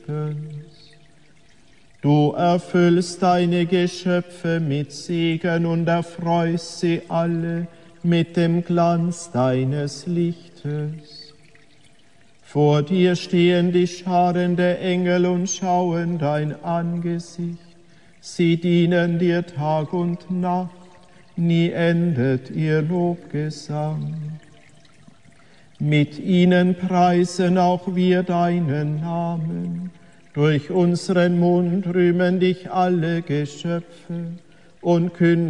Du erfüllst deine Geschöpfe mit Segen und erfreust sie alle mit dem Glanz deines Lichtes. Vor dir stehen die Scharen der Engel und schauen dein Angesicht. Sie dienen dir Tag und Nacht, nie endet ihr Lobgesang. Mit ihnen preisen auch wir deinen Namen. Durch unseren Mund rühmen dich alle Geschöpfe und kündigen